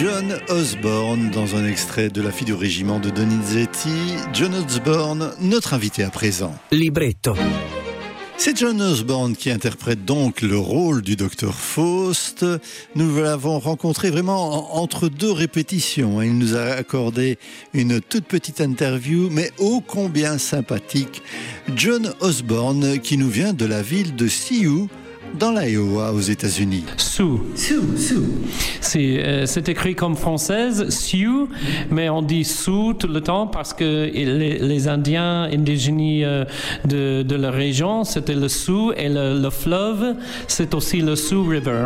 John Osborne dans un extrait de La fille du régiment de Donizetti. John Osborne, notre invité à présent. Libretto. C'est John Osborne qui interprète donc le rôle du docteur Faust. Nous l'avons rencontré vraiment entre deux répétitions. Il nous a accordé une toute petite interview, mais ô combien sympathique. John Osborne qui nous vient de la ville de Sioux, dans l'Iowa, aux États-Unis. Sioux. C'est écrit comme française, Sioux, mais on dit Sioux tout le temps parce que les Indiens indigènes de la région, c'était le Sioux, et le fleuve, c'est aussi le Sioux River.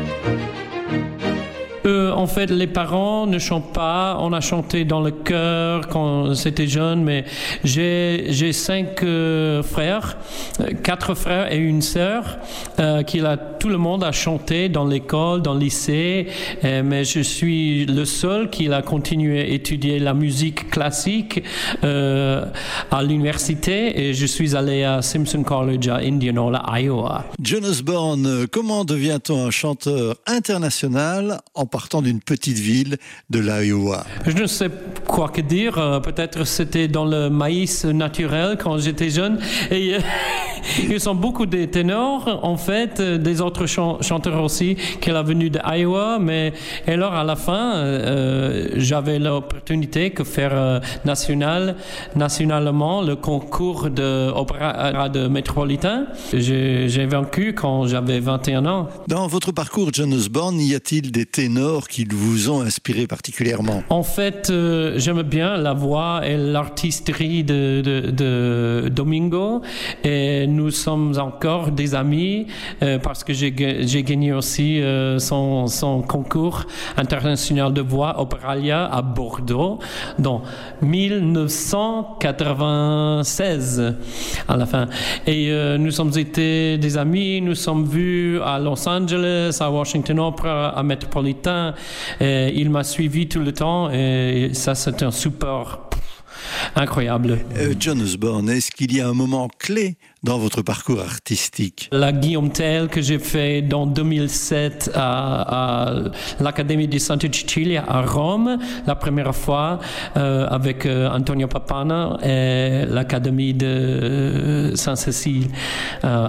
En fait, les parents ne chantent pas. On a chanté dans le chœur quand c'était jeune, mais j'ai 5 frères, 4 frères et une sœur, tout le monde a chanté dans l'école, dans le lycée, mais je suis le seul qui a continué à étudier la musique classique à l'université, et je suis allé à Simpson College à Indianola, Iowa. John Osborne, comment devient-on un chanteur international en partant d'une petite ville de l'Iowa? Je ne sais quoi que dire. Peut-être c'était dans le maïs naturel quand j'étais jeune. Et ils sont beaucoup des ténors, en fait, des autres chanteurs aussi qui sont venus d'Iowa. Mais alors à la fin, j'avais l'opportunité de faire nationalement le concours d'opéra de métropolitain. J'ai vaincu quand j'avais 21 ans. Dans votre parcours, John Osborne, y a-t-il des ténors qui vous ont inspiré particulièrement? En fait, j'aime bien la voix et l'artisterie de Domingo, et nous sommes encore des amis parce que j'ai gagné aussi son concours international de voix Opéralia à Bordeaux dans 1996 à la fin. Et nous sommes été des amis, nous sommes vus à Los Angeles, à Washington Opera, à Metropolitan. Et il m'a suivi tout le temps, et ça, c'est un support incroyable. John Osborne, est-ce qu'il y a un moment clé dans votre parcours artistique? La Guillaume Tell que j'ai fait dans 2007 à l'Académie di Santa Cecilia à Rome, la première fois avec Antonio Papana, et l'Académie de Sainte-Cécile à